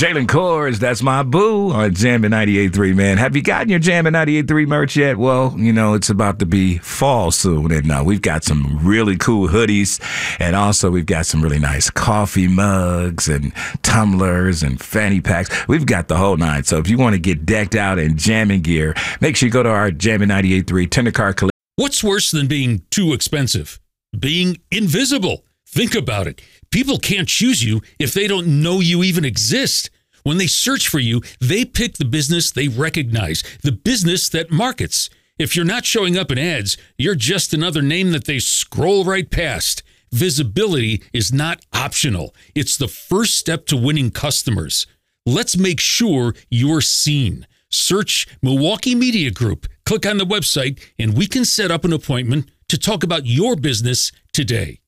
Jalen Kors, that's my boo on Jammin' 98.3, man. Have you gotten your Jammin' 98.3 merch yet? Well, you know, it's about to be fall soon, and we've got some really cool hoodies, and also we've got some really nice coffee mugs and tumblers and fanny packs. We've got the whole nine. So if you want to get decked out in jamming gear, make sure you go to our Jammin' 98.3 Tender Car Collision. What's worse than being too expensive? Being invisible. Think about it. People can't choose you if they don't know you even exist. When they search for you, they pick the business they recognize, the business that markets. If you're not showing up in ads, you're just another name that they scroll right past. Visibility is not optional. It's the first step to winning customers. Let's make sure you're seen. Search Milwaukee Media Group. Click on the website, and we can set up an appointment to talk about your business today.